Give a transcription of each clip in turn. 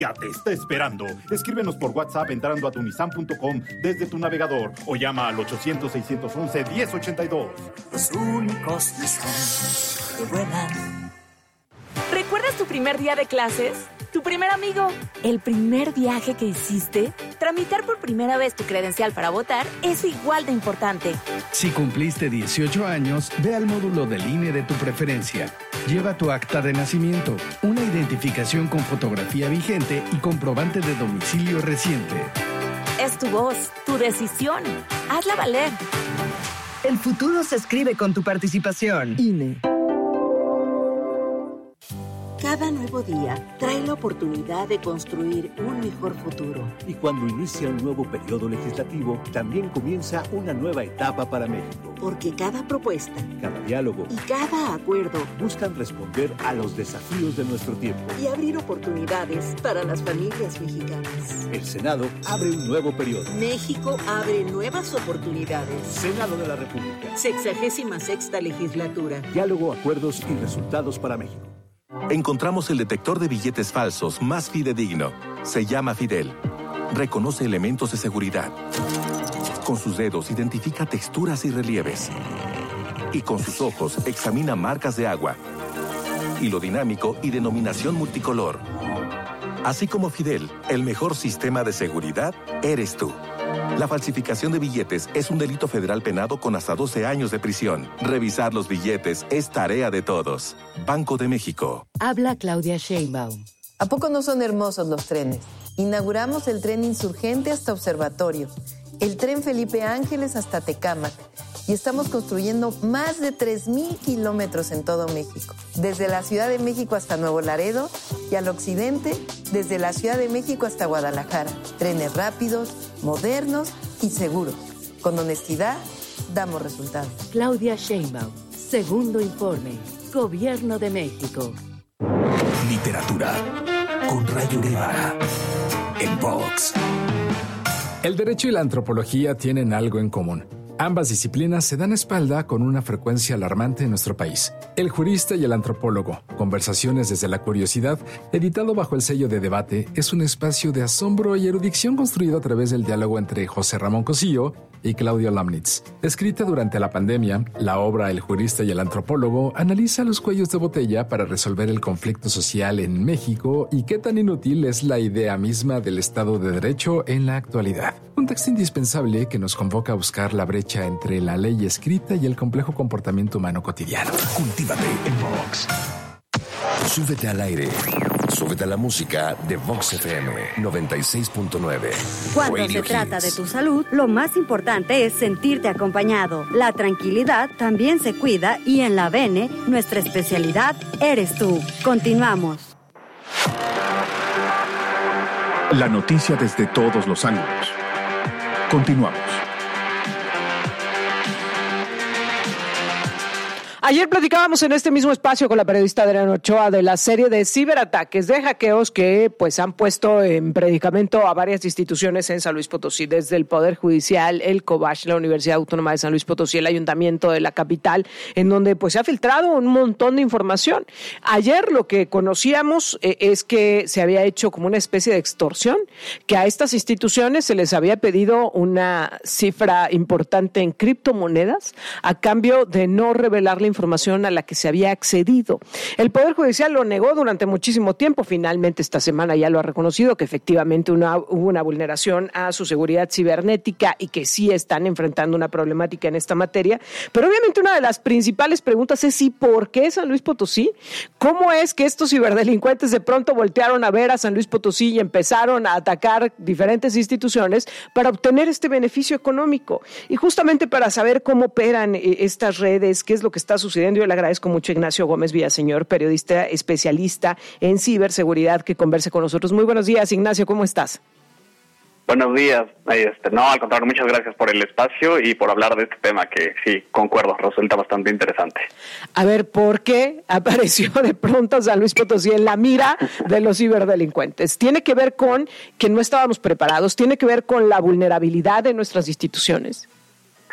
Ya te está esperando. Escríbenos por WhatsApp entrando a tunisan.com desde tu navegador o llama al 800-611-1082. Los únicos Nissan que vuelan. ¿Recuerdas tu primer día de clases? ¿Tu primer amigo? ¿El primer viaje que hiciste? Tramitar por primera vez tu credencial para votar es igual de importante. Si cumpliste 18 años, ve al módulo del INE de tu preferencia. Lleva tu acta de nacimiento, una identificación con fotografía vigente y comprobante de domicilio reciente. Es tu voz, tu decisión. Hazla valer. El futuro se escribe con tu participación. INE. Cada nuevo día trae la oportunidad de construir un mejor futuro. Y cuando inicia un nuevo periodo legislativo, también comienza una nueva etapa para México. Porque cada propuesta, cada diálogo y cada acuerdo buscan responder a los desafíos de nuestro tiempo y abrir oportunidades para las familias mexicanas. El Senado abre un nuevo periodo. México abre nuevas oportunidades. Senado de la República. 66ª legislatura. Diálogo, acuerdos y resultados para México. Encontramos el detector de billetes falsos más fidedigno. Se llama Fidel. Reconoce elementos de seguridad. Con sus dedos identifica texturas y relieves. Y con sus ojos examina marcas de agua, hilo dinámico y denominación multicolor. Así como Fidel, el mejor sistema de seguridad eres tú. La falsificación de billetes es un delito federal penado con hasta 12 años de prisión. Revisar los billetes es tarea de todos. Banco de México. Habla Claudia Sheinbaum. ¿A poco no son hermosos los trenes? Inauguramos el tren Insurgente hasta Observatorio, el tren Felipe Ángeles hasta Tecámac, y estamos construyendo más de 3,000 kilómetros en todo México. Desde la Ciudad de México hasta Nuevo Laredo y al occidente, desde la Ciudad de México hasta Guadalajara. Trenes rápidos, modernos y seguros. Con honestidad, damos resultados. Claudia Sheinbaum. Segundo informe. Gobierno de México. Literatura. Con Rayo Guevara. En Vox. El derecho y la antropología tienen algo en común. Ambas disciplinas se dan espalda con una frecuencia alarmante en nuestro país. El jurista y el antropólogo, Conversaciones desde la curiosidad, editado bajo el sello de Debate, es un espacio de asombro y erudición construido a través del diálogo entre José Ramón Cosillo y Claudio Lamnitz. Escrita durante la pandemia, la obra El jurista y el antropólogo analiza los cuellos de botella para resolver el conflicto social en México y qué tan inútil es la idea misma del Estado de Derecho en la actualidad. Un texto indispensable que nos convoca a buscar la brecha entre la ley escrita y el complejo comportamiento humano cotidiano. Cultívate en Vox. Súbete al aire. Súbete a la música de Vox FM 96.9. Cuando se trata de tu salud, lo más importante es sentirte acompañado. La tranquilidad también se cuida y en la Bene, nuestra especialidad eres tú. Continuamos. La noticia desde todos los ángulos. Continuamos. Ayer platicábamos en este mismo espacio con la periodista Adriana Ochoa de la serie de ciberataques, de hackeos que pues han puesto en predicamento a varias instituciones en San Luis Potosí, desde el Poder Judicial, el COBACH, la Universidad Autónoma de San Luis Potosí, el Ayuntamiento de la capital, en donde pues se ha filtrado un montón de información. Ayer lo que conocíamos es que se había hecho como una especie de extorsión, que a estas instituciones se les había pedido una cifra importante en criptomonedas a cambio de no revelar la información a la que se había accedido. El Poder Judicial lo negó durante muchísimo tiempo. Finalmente esta semana ya lo ha reconocido que efectivamente hubo una vulneración a su seguridad cibernética y que sí están enfrentando una problemática en esta materia. Pero obviamente una de las principales preguntas es ¿y por qué San Luis Potosí? ¿Cómo es que estos ciberdelincuentes de pronto voltearon a ver a San Luis Potosí y empezaron a atacar diferentes instituciones para obtener este beneficio económico? Y justamente para saber cómo operan estas redes, qué es lo que está sucediendo, yo le agradezco mucho a Ignacio Gómez Villaseñor, periodista especialista en ciberseguridad, que converse con nosotros. Muy buenos días, Ignacio, ¿cómo estás? Buenos días. No, al contrario, muchas gracias por el espacio y por hablar de este tema que sí, concuerdo, resulta bastante interesante. A ver, ¿por qué apareció de pronto San Luis Potosí en la mira de los ciberdelincuentes? ¿Tiene que ver con que no estábamos preparados? ¿Tiene que ver con la vulnerabilidad de nuestras instituciones?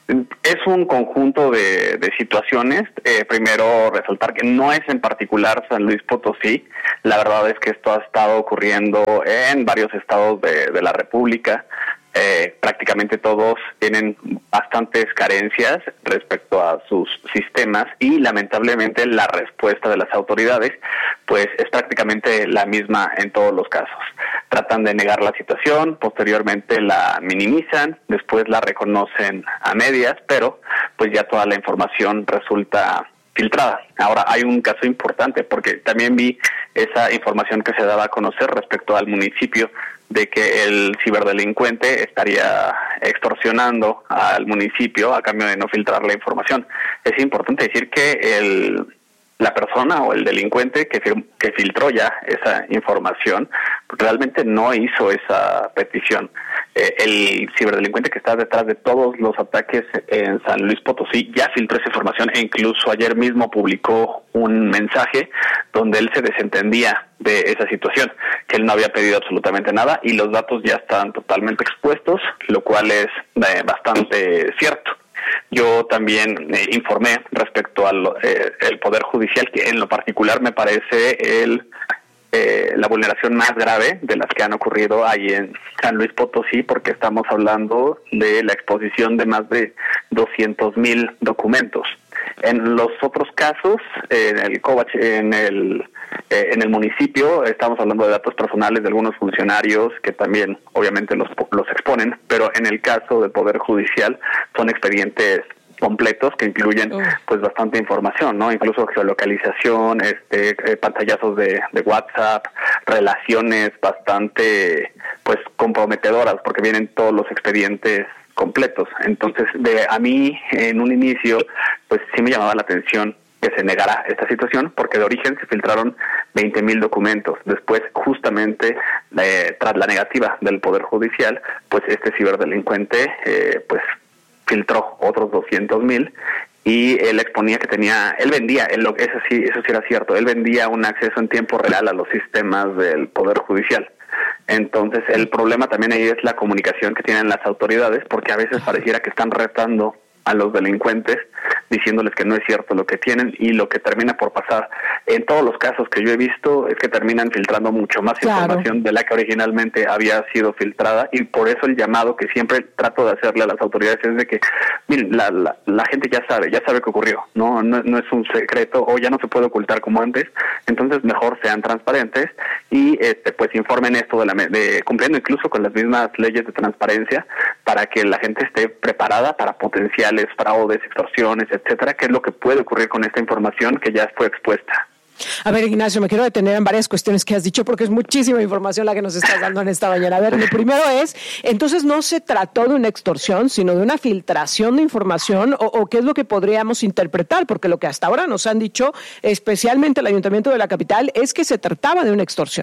Es un conjunto de situaciones. Primero, resaltar que no es en particular San Luis Potosí. La verdad es que esto ha estado ocurriendo en varios estados de la República. Prácticamente todos tienen bastantes carencias respecto a sus sistemas y lamentablemente la respuesta de las autoridades pues es prácticamente la misma en todos los casos. Tratan de negar la situación, posteriormente la minimizan, después la reconocen a medias, pero pues ya toda la información resulta filtrada. Ahora hay un caso importante porque también vi esa información que se daba a conocer respecto al municipio de que el ciberdelincuente estaría extorsionando al municipio a cambio de no filtrar la información. Es importante decir que la persona o el delincuente que filtró ya esa información realmente no hizo esa petición. El ciberdelincuente que está detrás de todos los ataques en San Luis Potosí ya filtró esa información e incluso ayer mismo publicó un mensaje donde él se desentendía de esa situación, que él no había pedido absolutamente nada y los datos ya están totalmente expuestos, lo cual es bastante cierto. Yo también informé respecto al el Poder Judicial, que en lo particular me parece la vulneración más grave de las que han ocurrido ahí en San Luis Potosí, porque estamos hablando de la exposición de más de 200,000 documentos. En los otros casos, en el municipio, estamos hablando de datos personales de algunos funcionarios que también obviamente los exponen, pero en el caso del Poder Judicial son expedientes completos que incluyen pues bastante información, ¿no? Incluso geolocalización, pantallazos de WhatsApp, relaciones bastante pues comprometedoras porque vienen todos los expedientes completos. Entonces, a mí en un inicio pues sí me llamaba la atención que se negara esta situación, porque de origen se filtraron 20,000 documentos. Después, justamente, tras la negativa del Poder Judicial, pues este ciberdelincuente pues filtró otros 200,000 y él exponía que él vendía, eso sí era cierto, él vendía un acceso en tiempo real a los sistemas del Poder Judicial. Entonces, el problema también ahí es la comunicación que tienen las autoridades, porque a veces pareciera que están retando a los delincuentes, diciéndoles que no es cierto lo que tienen, y lo que termina por pasar en todos los casos que yo he visto es que terminan filtrando mucho más información de la que originalmente había sido filtrada, y por eso el llamado que siempre trato de hacerle a las autoridades es de que, miren, la gente ya sabe que ocurrió, no es un secreto o ya no se puede ocultar como antes, entonces mejor sean transparentes y pues informen esto cumpliendo incluso con las mismas leyes de transparencia para que la gente esté preparada para potenciales fraudes, extorsiones, etcétera, que es lo que puede ocurrir con esta información que ya fue expuesta. A ver, Ignacio, me quiero detener en varias cuestiones que has dicho porque es muchísima información la que nos estás dando en esta mañana. A ver, lo primero es, entonces no se trató de una extorsión, sino de una filtración de información, o qué es lo que podríamos interpretar, porque lo que hasta ahora nos han dicho, especialmente el Ayuntamiento de la capital, es que se trataba de una extorsión.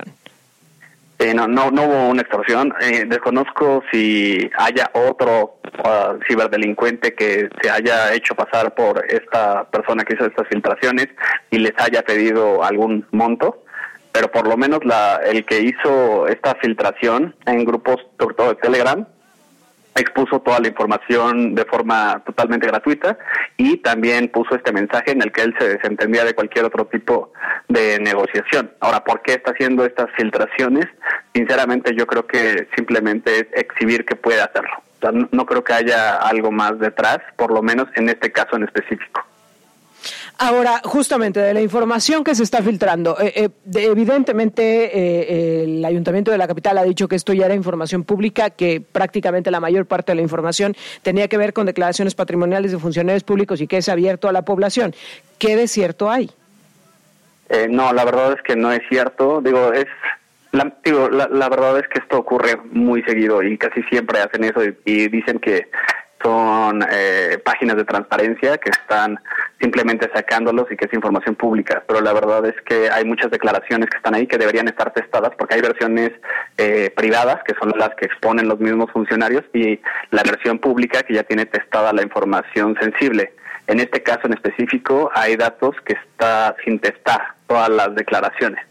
No hubo una extorsión. Desconozco si haya otro ciberdelincuente que se haya hecho pasar por esta persona que hizo estas filtraciones y les haya pedido algún monto, pero por lo menos el que hizo esta filtración en grupos, sobre todo de Telegram, expuso toda la información de forma totalmente gratuita y también puso este mensaje en el que él se desentendía de cualquier otro tipo de negociación. Ahora, ¿por qué está haciendo estas filtraciones? Sinceramente, yo creo que simplemente es exhibir que puede hacerlo. O sea, no creo que haya algo más detrás, por lo menos en este caso en específico. Ahora, justamente de la información que se está filtrando, evidentemente el Ayuntamiento de la capital ha dicho que esto ya era información pública, que prácticamente la mayor parte de la información tenía que ver con declaraciones patrimoniales de funcionarios públicos y que es abierto a la población. ¿Qué de cierto hay? No, la verdad es que no es cierto. La verdad es que esto ocurre muy seguido y casi siempre hacen eso y dicen que son páginas de transparencia que están simplemente sacándolos y que es información pública, pero la verdad es que hay muchas declaraciones que están ahí que deberían estar testadas porque hay versiones privadas que son las que exponen los mismos funcionarios y la versión pública que ya tiene testada la información sensible. En este caso en específico hay datos que está sin testar todas las declaraciones.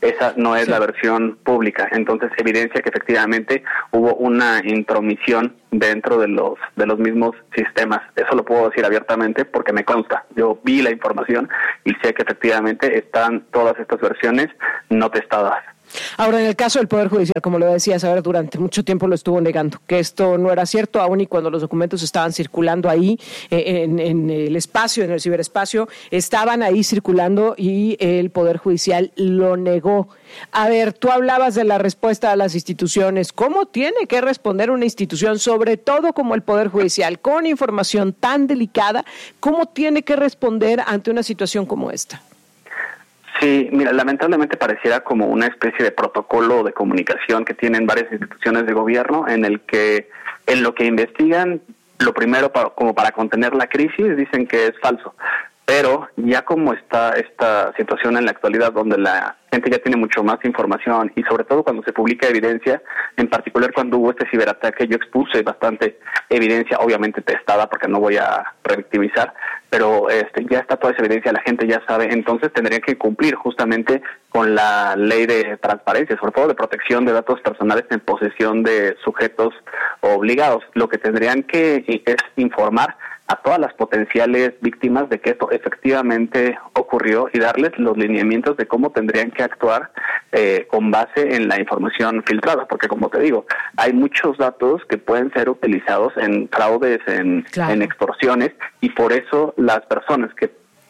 Esa no es la versión pública. Entonces evidencia que efectivamente hubo una intromisión dentro de los mismos sistemas. Eso lo puedo decir abiertamente porque me consta. Yo vi la información y sé que efectivamente están todas estas versiones no testadas. Ahora, en el caso del Poder Judicial, como lo decía, saber durante mucho tiempo lo estuvo negando, que esto no era cierto, aun y cuando los documentos estaban circulando ahí, en el espacio, en el ciberespacio, estaban ahí circulando y el Poder Judicial lo negó. A ver, tú hablabas de la respuesta a las instituciones. ¿Cómo tiene que responder una institución, sobre todo como el Poder Judicial, con información tan delicada? ¿Cómo tiene que responder ante una situación como esta? Sí, mira, lamentablemente pareciera como una especie de protocolo de comunicación que tienen varias instituciones de gobierno en lo que investigan, lo primero como para contener la crisis, dicen que es falso. Pero ya como está esta situación en la actualidad donde la gente ya tiene mucho más información y sobre todo cuando se publica evidencia, en particular cuando hubo este ciberataque, yo expuse bastante evidencia, obviamente testada porque no voy a revictimizar, pero ya está toda esa evidencia, la gente ya sabe, entonces tendrían que cumplir justamente con la ley de transparencia, sobre todo de protección de datos personales en posesión de sujetos obligados. Lo que tendrían que es informar a todas las potenciales víctimas de que esto efectivamente ocurrió y darles los lineamientos de cómo tendrían que actuar con base en la información filtrada, porque como te digo, hay muchos datos que pueden ser utilizados en fraudes, en extorsiones, y por eso las personas que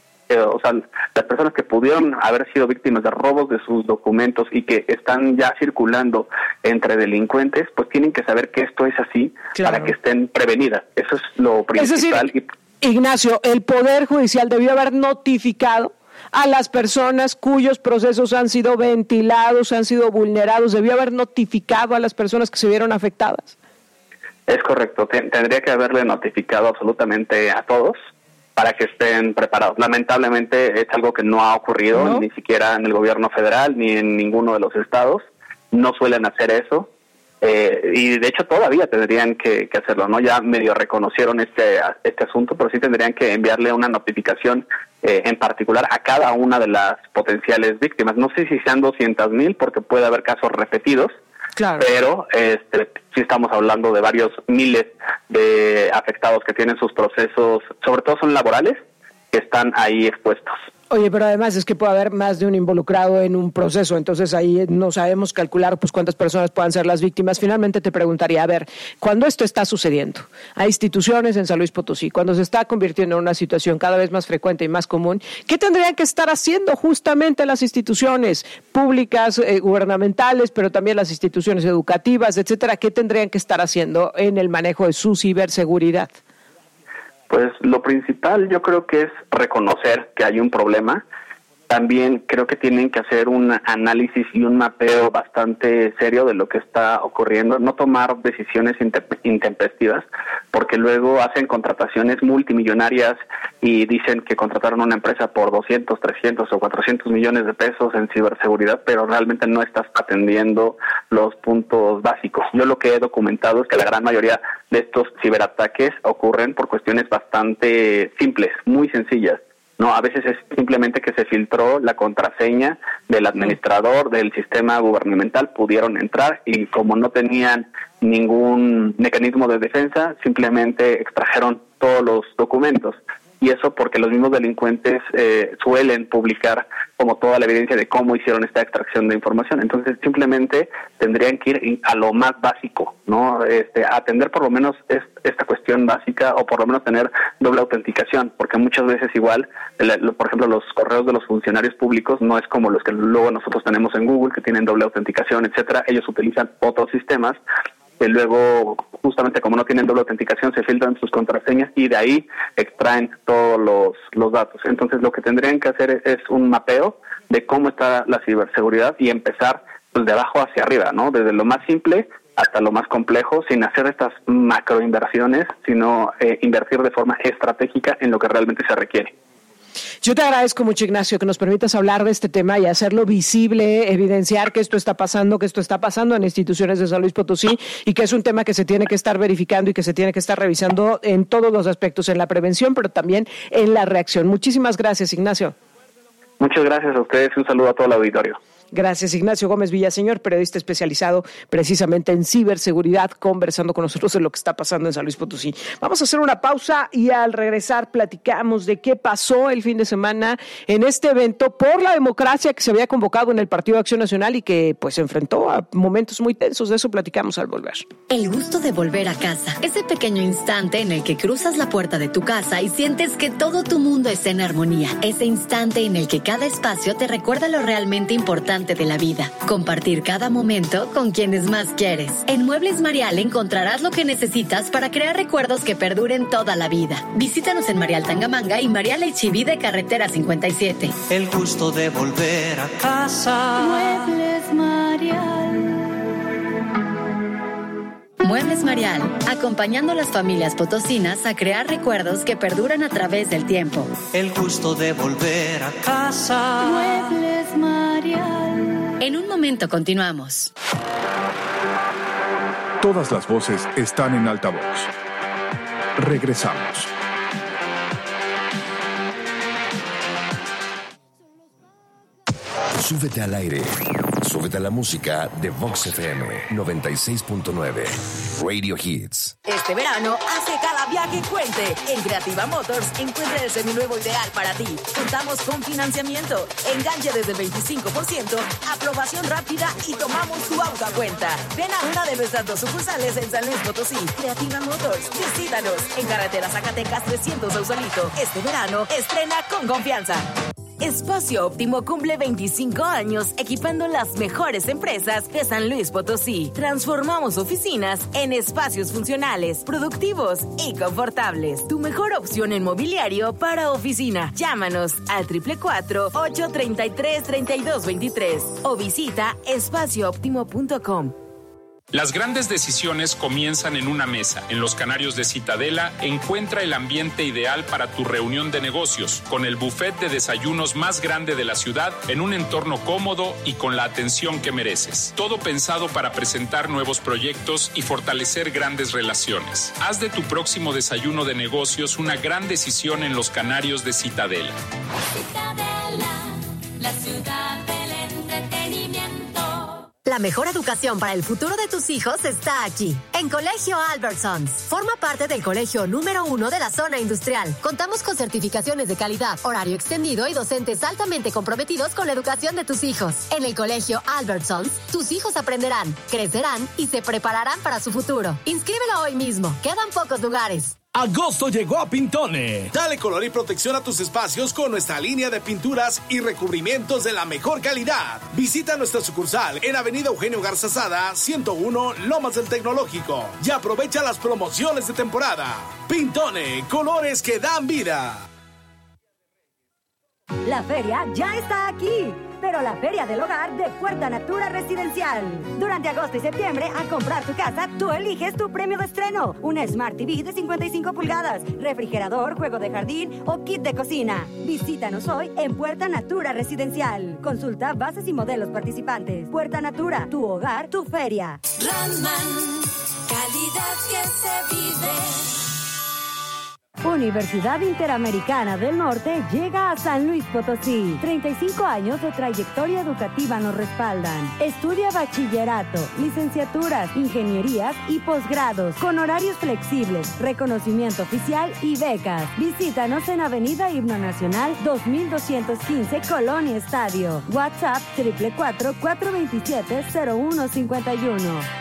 pudieron haber sido víctimas de robos de sus documentos y que están ya circulando entre delincuentes, pues tienen que saber que esto es así para que estén prevenidas. Eso es lo principal. Es decir, Ignacio, el Poder Judicial debió haber notificado a las personas cuyos procesos han sido ventilados, han sido vulnerados, debió haber notificado a las personas que se vieron afectadas. Es correcto, tendría que haberle notificado absolutamente a todos para que estén preparados. Lamentablemente es algo que no ha ocurrido, ni siquiera en el gobierno federal, ni en ninguno de los estados. No suelen hacer eso, y de hecho todavía tendrían que hacerlo, ¿no? Ya medio reconocieron este asunto, pero sí tendrían que enviarle una notificación en particular a cada una de las potenciales víctimas. No sé si sean 200,000, porque puede haber casos repetidos, pero sí estamos hablando de varios miles de afectados que tienen sus procesos, sobre todo son laborales, que están ahí expuestos. Oye, pero además es que puede haber más de un involucrado en un proceso, entonces ahí no sabemos calcular pues cuántas personas puedan ser las víctimas. Finalmente te preguntaría, a ver, cuando esto está sucediendo, hay instituciones en San Luis Potosí, cuando se está convirtiendo en una situación cada vez más frecuente y más común, ¿qué tendrían que estar haciendo justamente las instituciones públicas, gubernamentales, pero también las instituciones educativas, etcétera? ¿Qué tendrían que estar haciendo en el manejo de su ciberseguridad? Pues lo principal yo creo que es reconocer que hay un problema. También creo que tienen que hacer un análisis y un mapeo bastante serio de lo que está ocurriendo, no tomar decisiones intempestivas, porque luego hacen contrataciones multimillonarias y dicen que contrataron una empresa por 200, 300 o 400 millones de pesos en ciberseguridad, pero realmente no estás atendiendo los puntos básicos. Yo lo que he documentado es que la gran mayoría de estos ciberataques ocurren por cuestiones bastante simples, muy sencillas. No, a veces es simplemente que se filtró la contraseña del administrador del sistema gubernamental, pudieron entrar y como no tenían ningún mecanismo de defensa, simplemente extrajeron todos los documentos. Y eso porque los mismos delincuentes suelen publicar como toda la evidencia de cómo hicieron esta extracción de información. Entonces simplemente tendrían que ir a lo más básico, ¿no? Atender por lo menos esta cuestión básica, o por lo menos tener doble autenticación, porque muchas veces igual, por ejemplo, los correos de los funcionarios públicos no es como los que luego nosotros tenemos en Google, que tienen doble autenticación, etcétera. Ellos utilizan otros sistemas que luego, justamente como no tienen doble autenticación, se filtran sus contraseñas y de ahí extraen todos los datos. Entonces lo que tendrían que hacer es un mapeo de cómo está la ciberseguridad y empezar pues de abajo hacia arriba, ¿no? Desde lo más simple hasta lo más complejo, sin hacer estas macroinversiones, sino invertir de forma estratégica en lo que realmente se requiere. Yo te agradezco mucho, Ignacio, que nos permitas hablar de este tema y hacerlo visible, evidenciar que esto está pasando en instituciones de San Luis Potosí y que es un tema que se tiene que estar verificando y que se tiene que estar revisando en todos los aspectos, en la prevención, pero también en la reacción. Muchísimas gracias, Ignacio. Muchas gracias a ustedes y un saludo a todo el auditorio. Gracias, Ignacio Gómez Villaseñor, periodista especializado precisamente en ciberseguridad, conversando con nosotros de lo que está pasando en San Luis Potosí. Vamos a hacer una pausa y al regresar platicamos de qué pasó el fin de semana en este evento por la democracia que se había convocado en el Partido de Acción Nacional y que pues se enfrentó a momentos muy tensos. De eso platicamos al volver. El gusto de volver a casa, ese pequeño instante en el que cruzas la puerta de tu casa y sientes que todo tu mundo está en armonía, ese instante en el que cada espacio te recuerda lo realmente importante de la vida. Compartir cada momento con quienes más quieres. En Muebles Marial encontrarás lo que necesitas para crear recuerdos que perduren toda la vida. Visítanos en Marial Tangamanga y Marial H-E-B de Carretera 57. El gusto de volver a casa. Muebles Marial. Muebles Marial, acompañando a las familias potosinas a crear recuerdos que perduran a través del tiempo. El gusto de volver a casa. Muebles Marial. En un momento continuamos. Todas las voces están en altavoz. Regresamos. Súbete al aire. Súbete a la música de Vox FM 96.9. Radio Hits. Este verano, hace cada viaje cuente. En Creativa Motors encuentra el seminuevo ideal para ti. Contamos con financiamiento, enganche desde 25%, aprobación rápida y tomamos tu auto a cuenta. Ven a una de nuestras 2 sucursales en San Luis Potosí. Creativa Motors, visítanos en Carretera Zacatecas 300 Sausalito. Este verano, estrena con confianza. Espacio Óptimo cumple 25 años equipando las mejores empresas de San Luis Potosí. Transformamos oficinas en espacios funcionales, productivos y confortables. Tu mejor opción en mobiliario para oficina. Llámanos al 444-833-3223 o visita espaciooptimo.com. Las grandes decisiones comienzan en una mesa. En Los Canarios de Citadela encuentra el ambiente ideal para tu reunión de negocios, con el buffet de desayunos más grande de la ciudad, en un entorno cómodo y con la atención que mereces. Todo pensado para presentar nuevos proyectos y fortalecer grandes relaciones. Haz de tu próximo desayuno de negocios una gran decisión en Los Canarios de Citadela. Citadela, la ciudad del entretenimiento. La mejor educación para el futuro de tus hijos está aquí, en Colegio Albertsons. Forma parte del colegio número 1 de la zona industrial. Contamos con certificaciones de calidad, horario extendido y docentes altamente comprometidos con la educación de tus hijos. En el Colegio Albertsons, tus hijos aprenderán, crecerán y se prepararán para su futuro. Inscríbelo hoy mismo. Quedan pocos lugares. Agosto llegó a Pintone. Dale color y protección a tus espacios con nuestra línea de pinturas y recubrimientos de la mejor calidad. Visita nuestra sucursal en Avenida Eugenio Garza Sada, 101, Lomas del Tecnológico. Y aprovecha las promociones de temporada. Pintone, colores que dan vida. La feria ya está aquí, pero la Feria del Hogar de Puerta Natura Residencial. Durante agosto y septiembre, al comprar tu casa, tú eliges tu premio de estreno. Una Smart TV de 55 pulgadas, refrigerador, juego de jardín o kit de cocina. Visítanos hoy en Puerta Natura Residencial. Consulta bases y modelos participantes. Puerta Natura, tu hogar, tu feria. Raman, calidad que se vive. Universidad Interamericana del Norte llega a San Luis Potosí. 35 años de trayectoria educativa nos respaldan. Estudia bachillerato, licenciaturas, ingenierías y posgrados con horarios flexibles, reconocimiento oficial y becas. Visítanos en Avenida Himno Nacional 2215, Colonia Estadio. WhatsApp 444-427-0151.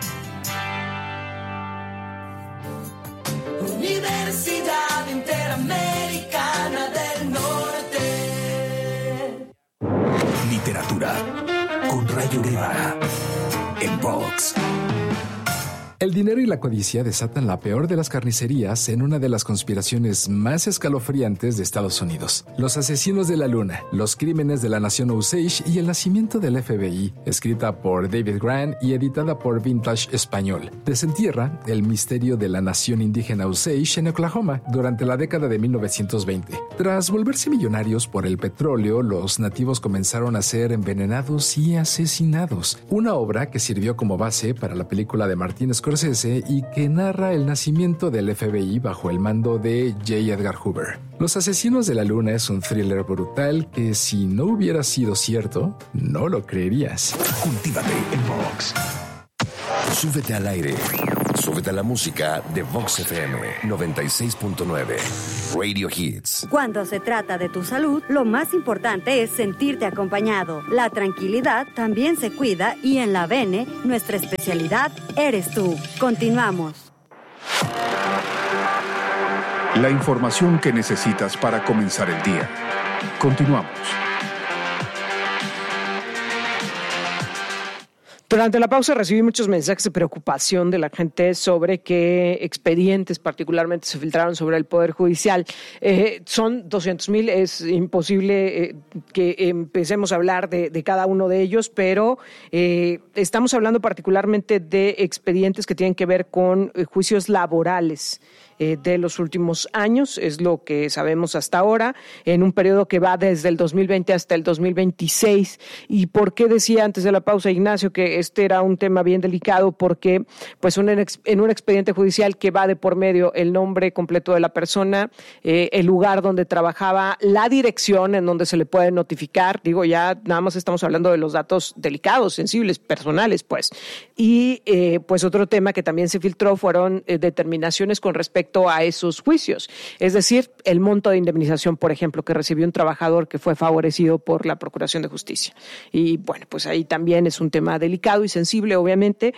Universidad Interamericana del Norte. Literatura con Rayo Guevara en Vox. El dinero y la codicia desatan la peor de las carnicerías en una de las conspiraciones más escalofriantes de Estados Unidos. Los asesinos de la luna, los crímenes de la nación Osage y el nacimiento del FBI, escrita por David Grant y editada por Vintage Español, desentierra el misterio de la nación indígena Osage en Oklahoma durante la década de 1920. Tras volverse millonarios por el petróleo, los nativos comenzaron a ser envenenados y asesinados. Una obra que sirvió como base para la película de Martin Scorsese Scorsese y que narra el nacimiento del FBI bajo el mando de J. Edgar Hoover. Los asesinos de la luna es un thriller brutal que si no hubiera sido cierto, no lo creerías. Cultívate en Vox. Súbete al aire. Súbete a la música de Vox FM 96.9. Radio Hits. Cuando se trata de tu salud, lo más importante es sentirte acompañado. La tranquilidad también se cuida y en la Bene, nuestra especialidad eres tú. Continuamos. La información que necesitas para comenzar el día. Continuamos. Durante la pausa recibí muchos mensajes de preocupación de la gente sobre qué expedientes particularmente se filtraron sobre el Poder Judicial. Son 200,000, es imposible que empecemos a hablar de cada uno de ellos, pero estamos hablando particularmente de expedientes que tienen que ver con juicios laborales de los últimos años, es lo que sabemos hasta ahora, en un periodo que va desde el 2020 hasta el 2026. ¿Y por qué decía antes de la pausa, Ignacio, que este era un tema bien delicado? Porque pues en un expediente judicial que va de por medio el nombre completo de la persona, el lugar donde trabajaba, la dirección en donde se le puede notificar, digo, ya nada más estamos hablando de los datos delicados, sensibles, personales, pues. Y pues otro tema que también se filtró fueron determinaciones con respecto a esos juicios, es decir, el monto de indemnización, por ejemplo, que recibió un trabajador que fue favorecido por la Procuración de Justicia. Y bueno, pues ahí también es un tema delicado y sensible, obviamente.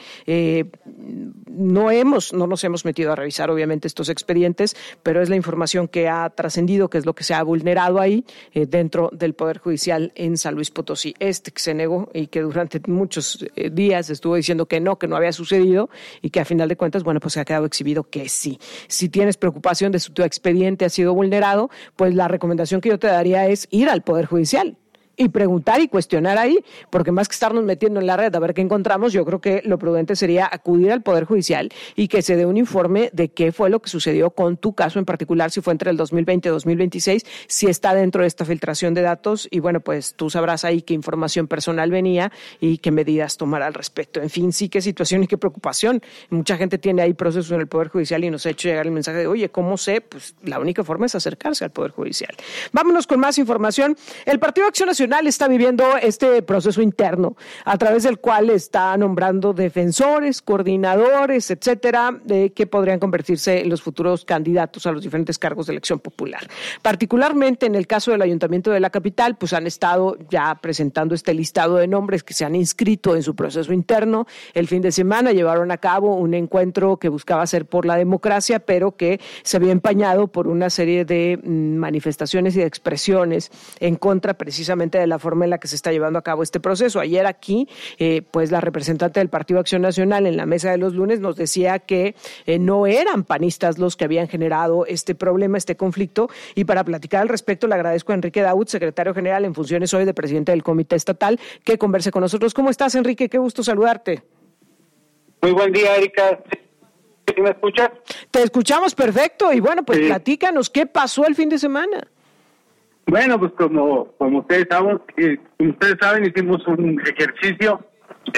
No nos hemos metido a revisar, obviamente, estos expedientes, pero es la información que ha trascendido, que es lo que se ha vulnerado ahí dentro del Poder Judicial en San Luis Potosí. Que se negó y que durante muchos días estuvo diciendo que no había sucedido y que a final de cuentas, bueno, pues se ha quedado exhibido que sí. Si tienes preocupación de si tu expediente ha sido vulnerado, pues la recomendación que yo te daría es ir al Poder Judicial y preguntar y cuestionar ahí, porque más que estarnos metiendo en la red a ver qué encontramos, yo creo que lo prudente sería acudir al Poder Judicial y que se dé un informe de qué fue lo que sucedió con tu caso en particular, si fue entre el 2020 y 2026, si está dentro de esta filtración de datos y bueno, pues tú sabrás ahí qué información personal venía y qué medidas tomar al respecto. En fin, sí, qué situación y qué preocupación. Mucha gente tiene ahí procesos en el Poder Judicial y nos ha hecho llegar el mensaje de, oye, ¿cómo sé? Pues la única forma es acercarse al Poder Judicial. Vámonos con más información. El Partido Acción Nacional está viviendo este proceso interno a través del cual está nombrando defensores, coordinadores, etcétera, que podrían convertirse en los futuros candidatos a los diferentes cargos de elección popular. Particularmente en el caso del Ayuntamiento de la capital, pues han estado ya presentando este listado de nombres que se han inscrito en su proceso interno. El fin de semana llevaron a cabo un encuentro que buscaba ser por la democracia, pero que se había empañado por una serie de manifestaciones y de expresiones en contra precisamente de la forma en la que se está llevando a cabo este proceso. Ayer aquí, pues la representante del Partido Acción Nacional en la mesa de los lunes nos decía que no eran panistas los que habían generado este problema, este conflicto, y para platicar al respecto le agradezco a Enrique Daud, secretario general en funciones hoy de presidente del Comité Estatal, que converse con nosotros. ¿Cómo estás, Enrique? Qué gusto saludarte. Muy buen día, Erika. ¿Sí me escuchas? Te escuchamos perfecto, y bueno, pues platícanos, ¿qué pasó el fin de semana? Bueno, pues como ustedes saben, hicimos un ejercicio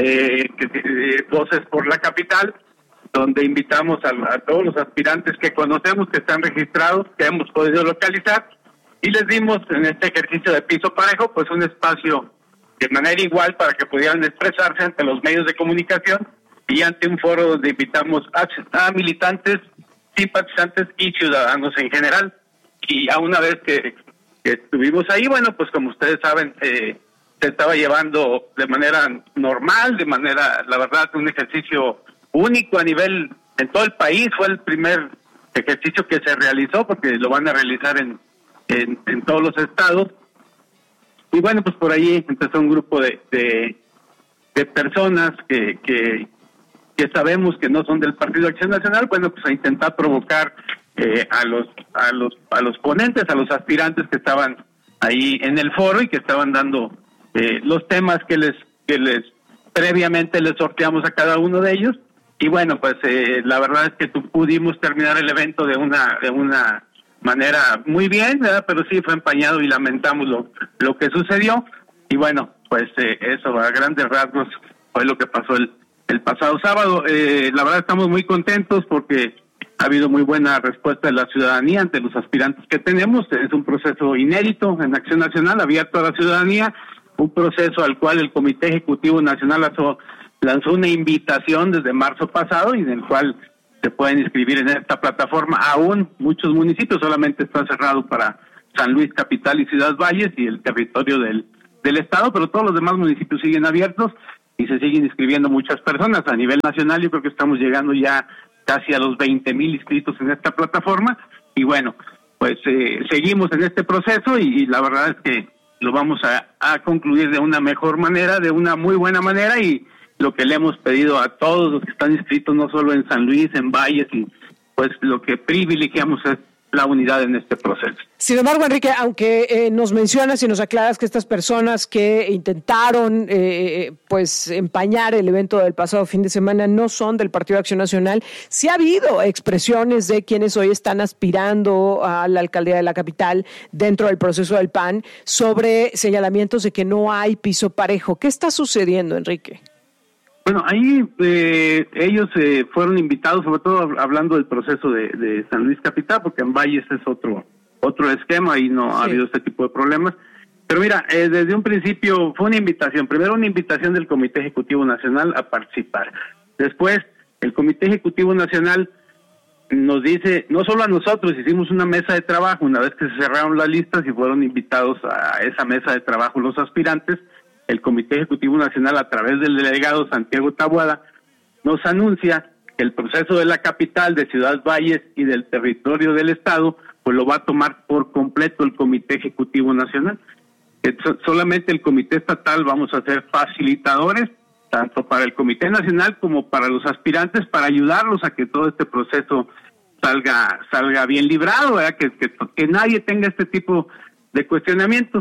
Voces por la Capital, donde invitamos a todos los aspirantes que conocemos, que están registrados, que hemos podido localizar, y les dimos en este ejercicio de piso parejo, pues un espacio de manera igual para que pudieran expresarse ante los medios de comunicación y ante un foro donde invitamos a militantes, simpatizantes y ciudadanos en general. Y a una vez que estuvimos ahí, bueno, pues como ustedes saben, se estaba llevando de manera normal, de manera, la verdad, un ejercicio único a nivel, en todo el país. Fue el primer ejercicio que se realizó, porque lo van a realizar en todos los estados. Y bueno, pues por ahí empezó un grupo de personas que sabemos que no son del Partido Acción Nacional, bueno, pues a intentar provocar a los ponentes, a los aspirantes que estaban ahí en el foro y que estaban dando los temas que les previamente les sorteamos a cada uno de ellos. Y bueno, pues la verdad es que pudimos terminar el evento de una manera muy bien, ¿verdad? Pero sí fue empañado y lamentamos lo que sucedió. Y bueno, pues eso a grandes rasgos fue lo que pasó el pasado sábado. La verdad estamos muy contentos porque ha habido muy buena respuesta de la ciudadanía ante los aspirantes que tenemos. Es un proceso inédito en Acción Nacional, abierto a la ciudadanía, un proceso al cual el Comité Ejecutivo Nacional lanzó una invitación desde marzo pasado y en el cual se pueden inscribir en esta plataforma. Aún muchos municipios, solamente está cerrado para San Luis Capital y Ciudad Valles y el territorio del estado, pero todos los demás municipios siguen abiertos y se siguen inscribiendo muchas personas. A nivel nacional yo creo que estamos llegando ya casi a los 20,000 inscritos en esta plataforma y bueno, pues seguimos en este proceso y la verdad es que lo vamos a concluir de una mejor manera, de una muy buena manera, y lo que le hemos pedido a todos los que están inscritos, no solo en San Luis, en Valles, y pues lo que privilegiamos es la unidad en este proceso. Sin embargo, Enrique, aunque nos mencionas y nos aclaras que estas personas que intentaron pues empañar el evento del pasado fin de semana no son del Partido de Acción Nacional, sí ha habido expresiones de quienes hoy están aspirando a la alcaldía de la capital dentro del proceso del PAN sobre señalamientos de que no hay piso parejo. ¿Qué está sucediendo, Enrique? Bueno, ahí ellos fueron invitados, sobre todo hablando del proceso de San Luis Capital, porque en Valles es otro esquema y no ha habido este tipo de problemas. Pero mira, desde un principio fue una invitación, primero una invitación del Comité Ejecutivo Nacional a participar. Después, el Comité Ejecutivo Nacional nos dice, no solo a nosotros, hicimos una mesa de trabajo, una vez que se cerraron las listas y fueron invitados a esa mesa de trabajo los aspirantes. El Comité Ejecutivo Nacional, a través del delegado Santiago Taboada, nos anuncia que el proceso de la capital, de Ciudad Valles y del territorio del Estado, pues lo va a tomar por completo el Comité Ejecutivo Nacional. Solamente el Comité Estatal vamos a ser facilitadores, tanto para el Comité Nacional como para los aspirantes, para ayudarlos a que todo este proceso salga bien librado, ¿verdad? Que nadie tenga este tipo de cuestionamientos.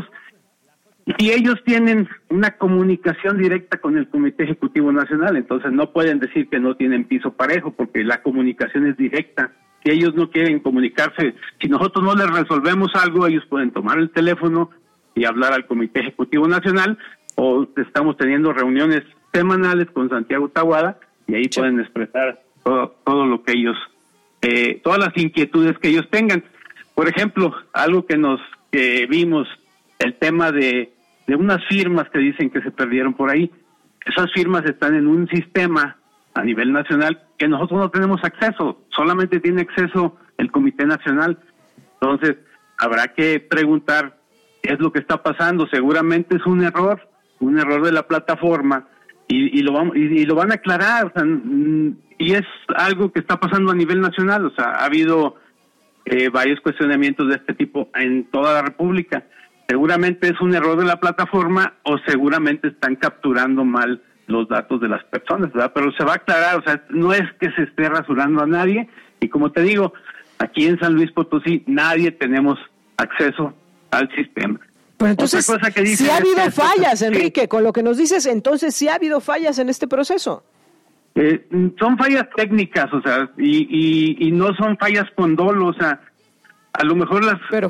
Y ellos tienen una comunicación directa con el Comité Ejecutivo Nacional, entonces no pueden decir que no tienen piso parejo, porque la comunicación es directa. Si ellos no quieren comunicarse, si nosotros no les resolvemos algo, ellos pueden tomar el teléfono y hablar al Comité Ejecutivo Nacional, o estamos teniendo reuniones semanales con Santiago Taboada, y ahí pueden expresar todo lo que ellos, todas las inquietudes que ellos tengan. Por ejemplo, algo que vimos, el tema de unas firmas que dicen que se perdieron por ahí. Esas firmas están en un sistema a nivel nacional que nosotros no tenemos acceso, solamente tiene acceso el Comité Nacional. Entonces, habrá que preguntar qué es lo que está pasando. Seguramente es un error de la plataforma y lo van a aclarar, o sea, y es algo que está pasando a nivel nacional. O sea, ha habido varios cuestionamientos de este tipo en toda la República. Seguramente es un error de la plataforma o seguramente están capturando mal los datos de las personas, ¿verdad? Pero se va a aclarar, o sea, no es que se esté rasurando a nadie, y como te digo, aquí en San Luis Potosí nadie tenemos acceso al sistema. Pero entonces, sí ha habido fallas, Enrique, con lo que nos dices, entonces sí ha habido fallas en este proceso. Son fallas técnicas, o sea, y no son fallas con dolo, o sea, a lo mejor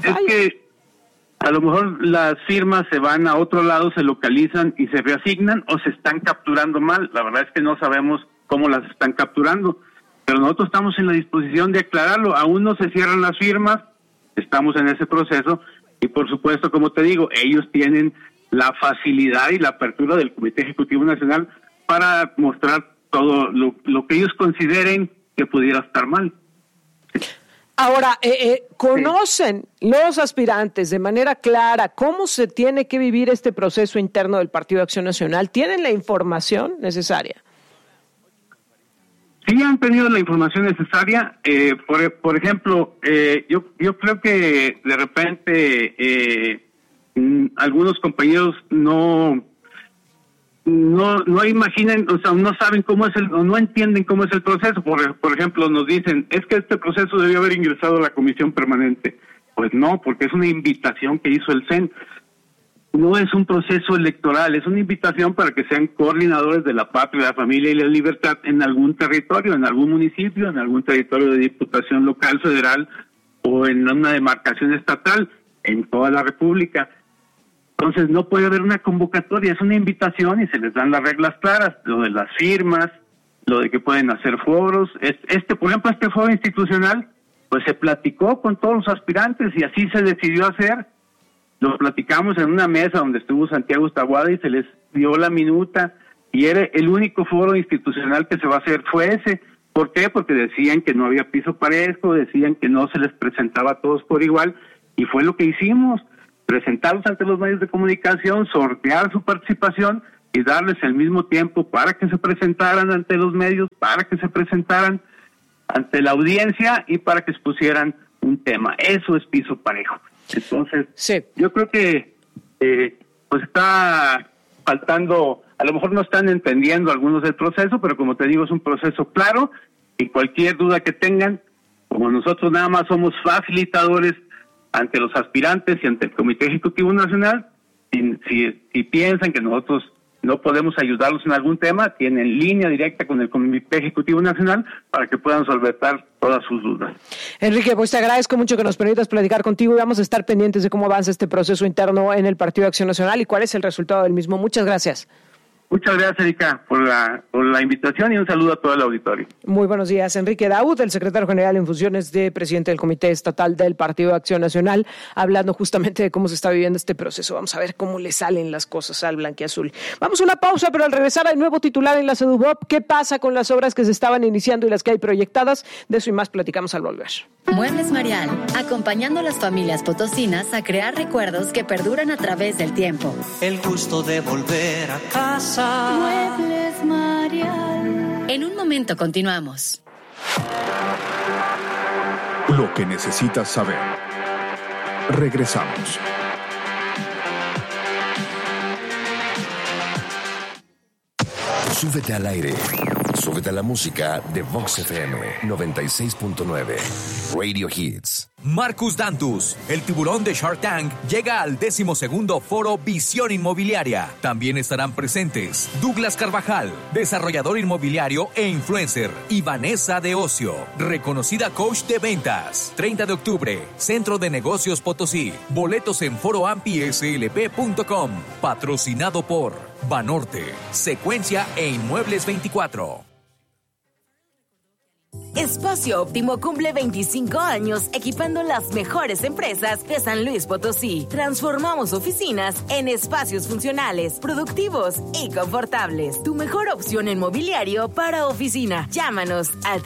a lo mejor las firmas se van a otro lado, se localizan y se reasignan o se están capturando mal. La verdad es que no sabemos cómo las están capturando, pero nosotros estamos en la disposición de aclararlo. Aún no se cierran las firmas, estamos en ese proceso y por supuesto, como te digo, ellos tienen la facilidad y la apertura del Comité Ejecutivo Nacional para mostrar todo lo que ellos consideren que pudiera estar mal. Ahora, ¿conocen los aspirantes de manera clara cómo se tiene que vivir este proceso interno del Partido de Acción Nacional? ¿Tienen la información necesaria? Sí, han tenido la información necesaria. Por ejemplo, yo creo que de repente algunos compañeros no imaginen, o sea, no saben cómo es o no entienden cómo es el proceso. Por ejemplo, nos dicen, es que este proceso debió haber ingresado a la Comisión Permanente. Pues no, porque es una invitación que hizo el CEN. No es un proceso electoral, es una invitación para que sean coordinadores de la patria, la familia y la libertad en algún territorio, en algún municipio, en algún territorio de diputación local, federal o en una demarcación estatal, en toda la República. Entonces no puede haber una convocatoria, es una invitación y se les dan las reglas claras, lo de las firmas, lo de que pueden hacer foros. Por ejemplo, este foro institucional, pues se platicó con todos los aspirantes y así se decidió hacer. Lo platicamos en una mesa donde estuvo Santiago Taboada y se les dio la minuta, y era el único foro institucional que se va a hacer fue ese. ¿Por qué? Porque decían que no había piso parejo, decían que no se les presentaba a todos por igual, y fue lo que hicimos, presentarlos ante los medios de comunicación, sortear su participación y darles el mismo tiempo para que se presentaran ante los medios, para que se presentaran ante la audiencia y para que expusieran un tema. Eso es piso parejo. Entonces, sí, yo creo que pues está faltando, a lo mejor no están entendiendo algunos del proceso, pero como te digo, es un proceso claro, y cualquier duda que tengan, como nosotros nada más somos facilitadores ante los aspirantes y ante el Comité Ejecutivo Nacional, si piensan que nosotros no podemos ayudarlos en algún tema, tienen línea directa con el Comité Ejecutivo Nacional para que puedan solventar todas sus dudas. Enrique, pues te agradezco mucho que nos permitas platicar contigo y vamos a estar pendientes de cómo avanza este proceso interno en el Partido de Acción Nacional y cuál es el resultado del mismo. Muchas gracias. Muchas gracias, Erika, por la invitación y un saludo a todo el auditorio. Muy buenos días. Enrique Daud, el secretario general en funciones de presidente del Comité Estatal del Partido de Acción Nacional, hablando justamente de cómo se está viviendo este proceso. Vamos a ver cómo le salen las cosas al blanquiazul. Vamos a una pausa, pero al regresar hay nuevo titular en la CEDUBOP. ¿Qué pasa con las obras que se estaban iniciando y las que hay proyectadas? De eso y más platicamos al volver. Muebles Marial, acompañando a las familias potosinas a crear recuerdos que perduran a través del tiempo. El gusto de volver a casa. Muebles Marial. En un momento continuamos. Lo que necesitas saber. Regresamos. Súbete al aire. Súbete a la música de Vox FM 96.9. Radio Hits. Marcus Dantus, el tiburón de Shark Tank, llega al 12º Foro Visión Inmobiliaria. También estarán presentes Douglas Carvajal, desarrollador inmobiliario e influencer, y Vanessa de Ocio, reconocida coach de ventas. 30 de octubre, Centro de Negocios Potosí. Boletos en foroampislp.com. Patrocinado por Banorte, Secuencia e Inmuebles 24. Espacio Óptimo cumple 25 años equipando las mejores empresas de San Luis Potosí. Transformamos oficinas en espacios funcionales, productivos y confortables. Tu mejor opción en mobiliario para oficina. Llámanos al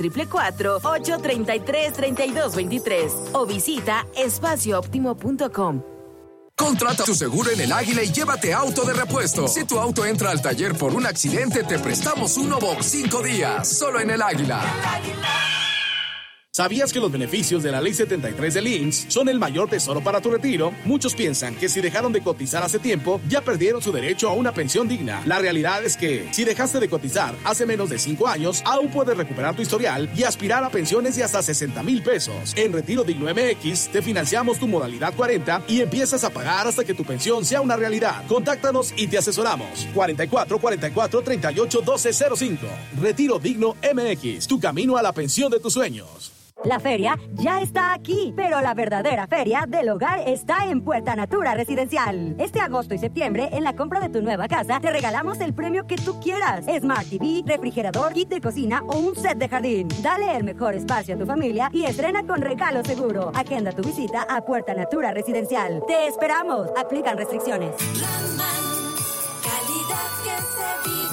444-833-3223 o visita espaciooptimo.com. Contrata tu seguro en El Águila y llévate auto de repuesto. Si tu auto entra al taller por un accidente, te prestamos uno por 5 días. Solo en El Águila. ¿Sabías que los beneficios de la Ley 73 del IMSS son el mayor tesoro para tu retiro? Muchos piensan que si dejaron de cotizar hace tiempo, ya perdieron su derecho a una pensión digna. La realidad es que, si dejaste de cotizar hace menos de 5 años, aún puedes recuperar tu historial y aspirar a pensiones de hasta 60,000 pesos. En Retiro Digno MX, te financiamos tu modalidad 40 y empiezas a pagar hasta que tu pensión sea una realidad. Contáctanos y te asesoramos. 44 44 38 12 05. Retiro Digno MX, tu camino a la pensión de tus sueños. La feria ya está aquí, pero la verdadera feria del hogar está en Puerta Natura Residencial. Este agosto y septiembre, en la compra de tu nueva casa, te regalamos el premio que tú quieras. Smart TV, refrigerador, kit de cocina o un set de jardín. Dale el mejor espacio a tu familia y estrena con regalo seguro. Agenda tu visita a Puerta Natura Residencial. ¡Te esperamos! Aplican restricciones. Calidad que se vive.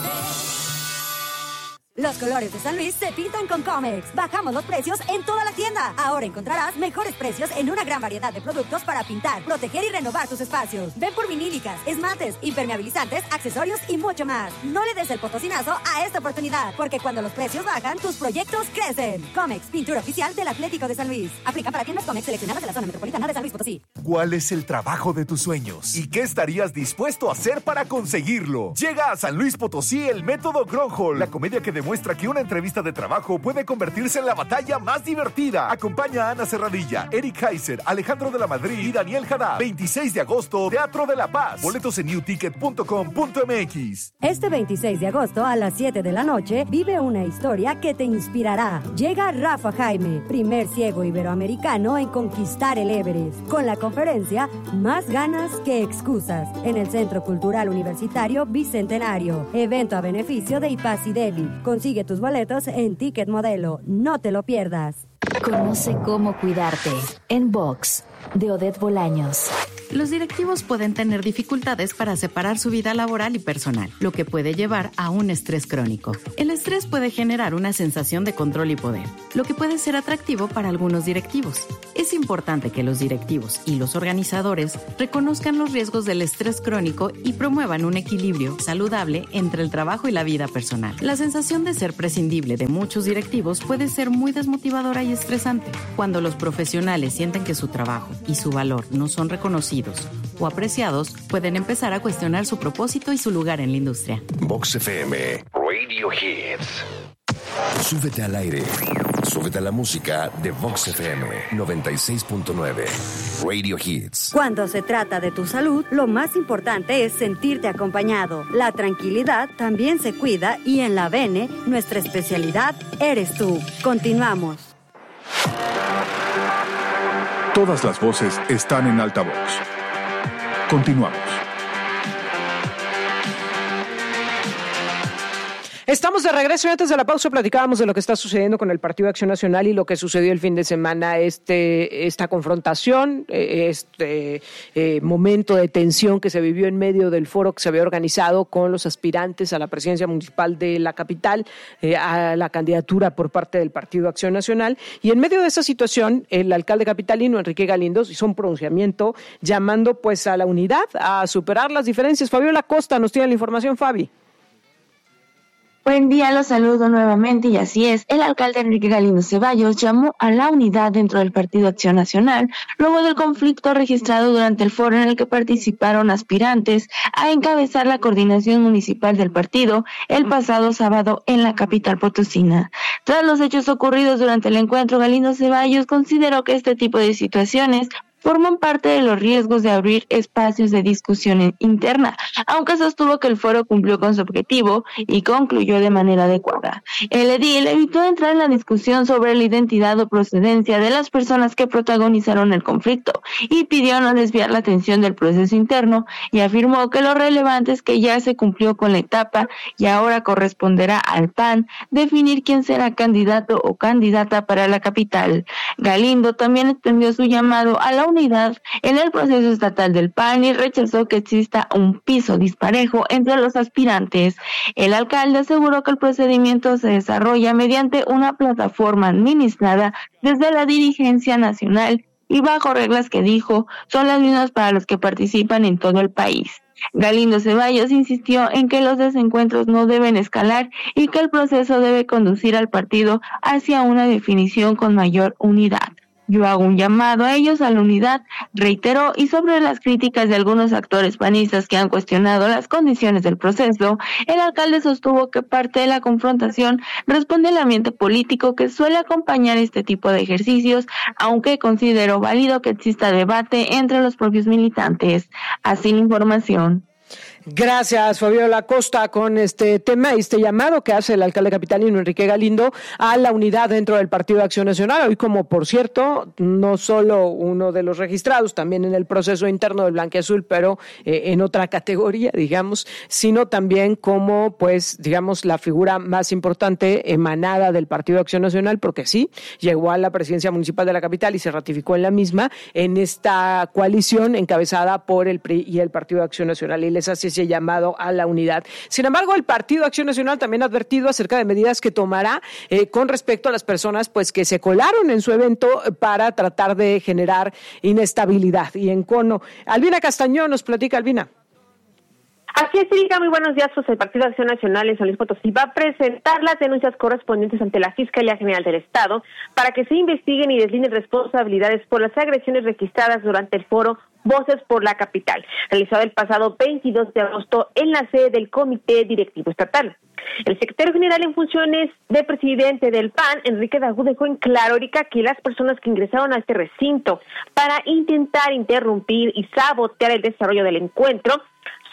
Los colores de San Luis se pintan con Comex. Bajamos los precios en toda la tienda. Ahora encontrarás mejores precios en una gran variedad de productos para pintar, proteger y renovar tus espacios. Ven por vinílicas, esmaltes, impermeabilizantes, accesorios y mucho más. No le des el potosinazo a esta oportunidad, porque cuando los precios bajan, tus proyectos crecen. Comex, pintura oficial del Atlético de San Luis. Aplica para tiendas Comex seleccionadas de la zona metropolitana de San Luis Potosí. ¿Cuál es el trabajo de tus sueños? ¿Y qué estarías dispuesto a hacer para conseguirlo? Llega a San Luis Potosí el método Gronholm, la comedia que demuestra que una entrevista de trabajo puede convertirse en la batalla más divertida. Acompaña a Ana Serradilla, Eric Heiser, Alejandro de la Madrid y Daniel Haddad. 26 de agosto, Teatro de la Paz. Boletos en newticket.com.mx. Este 26 de agosto a las 7 de la noche, vive una historia que te inspirará. Llega Rafa Jaime, primer ciego iberoamericano en conquistar el Everest, con la conferencia Más ganas que excusas, en el Centro Cultural Universitario Bicentenario. Evento a beneficio de Ipaz y Devi, con Consigue tus boletos en Ticket Modelo. No te lo pierdas. Conoce cómo cuidarte en Vox, de Odette Bolaños. Los directivos pueden tener dificultades para separar su vida laboral y personal, lo que puede llevar a un estrés crónico. El estrés puede generar una sensación de control y poder, lo que puede ser atractivo para algunos directivos. Es importante que los directivos y los organizadores reconozcan los riesgos del estrés crónico y promuevan un equilibrio saludable entre el trabajo y la vida personal. La sensación de ser prescindible de muchos directivos puede ser muy desmotivadora y estresante. Cuando los profesionales sienten que su trabajo y su valor no son reconocidos o apreciados, pueden empezar a cuestionar su propósito y su lugar en la industria. Vox FM, Radio Hits. Súbete al aire. Súbete a la música de Vox FM 96.9. Radio Hits. Cuando se trata de tu salud, lo más importante es sentirte acompañado. La tranquilidad también se cuida y en la Bene, nuestra especialidad eres tú. Continuamos. Todas las voces están en altavoz. Continuamos. Estamos de regreso y antes de la pausa platicábamos de lo que está sucediendo con el Partido de Acción Nacional y lo que sucedió el fin de semana, esta confrontación, momento de tensión que se vivió en medio del foro que se había organizado con los aspirantes a la presidencia municipal de la capital, a la candidatura por parte del Partido de Acción Nacional. Y en medio de esa situación, el alcalde capitalino, Enrique Galindo, hizo un pronunciamiento llamando pues a la unidad, a superar las diferencias. Fabiola Costa nos tiene la información, Fabi. Buen día, los saludo nuevamente y así es, el alcalde Enrique Galindo Ceballos llamó a la unidad dentro del Partido Acción Nacional luego del conflicto registrado durante el foro en el que participaron aspirantes a encabezar la coordinación municipal del partido el pasado sábado en la capital potosina. Tras los hechos ocurridos durante el encuentro, Galindo Ceballos consideró que este tipo de situaciones forman parte de los riesgos de abrir espacios de discusión interna, aunque sostuvo que el foro cumplió con su objetivo y concluyó de manera adecuada. El edil evitó entrar en la discusión sobre la identidad o procedencia de las personas que protagonizaron el conflicto y pidió no desviar la atención del proceso interno y afirmó que lo relevante es que ya se cumplió con la etapa y ahora corresponderá al PAN definir quién será candidato o candidata para la capital. Galindo también extendió su llamado a la unidad en el proceso estatal del PAN y rechazó que exista un piso disparejo entre los aspirantes. El alcalde aseguró que el procedimiento se desarrolla mediante una plataforma administrada desde la dirigencia nacional y bajo reglas que dijo son las mismas para los que participan en todo el país. Galindo Ceballos insistió en que los desencuentros no deben escalar y que el proceso debe conducir al partido hacia una definición con mayor unidad. Yo hago un llamado a ellos a la unidad, reiteró, y sobre las críticas de algunos actores panistas que han cuestionado las condiciones del proceso, el alcalde sostuvo que parte de la confrontación responde al ambiente político que suele acompañar este tipo de ejercicios, aunque consideró válido que exista debate entre los propios militantes. Así la información. Gracias, Fabiola Costa, con este tema, este llamado que hace el alcalde capitalino Enrique Galindo a la unidad dentro del Partido de Acción Nacional. Hoy, como por cierto, no solo uno de los registrados, también en el proceso interno del Blanquiazul, pero en otra categoría, digamos, sino también como, pues, digamos, la figura más importante emanada del Partido de Acción Nacional, porque sí, llegó a la presidencia municipal de la capital y se ratificó en la misma, en esta coalición encabezada por el PRI y el Partido de Acción Nacional, y les hace ese llamado a la unidad. Sin embargo, el Partido de Acción Nacional también ha advertido acerca de medidas que tomará con respecto a las personas pues que se colaron en su evento para tratar de generar inestabilidad y encono. Albina Castañón nos platica. Albina. Así es, Erika, muy buenos días. Pues el Partido de Acción Nacional en San Luis Potosí va a presentar las denuncias correspondientes ante la Fiscalía General del Estado para que se investiguen y deslinden responsabilidades por las agresiones registradas durante el foro Voces por la Capital, realizado el pasado 22 de agosto en la sede del Comité Directivo Estatal. El secretario general en funciones de presidente del PAN, Enrique Dagú, dejó en claro, Erika, que las personas que ingresaron a este recinto para intentar interrumpir y sabotear el desarrollo del encuentro